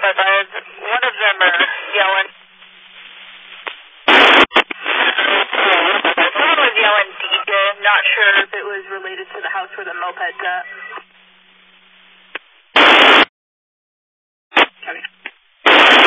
mopeds. One of them are yelling. Someone was yelling DJ. Not sure if it was related to the house where the moped's at.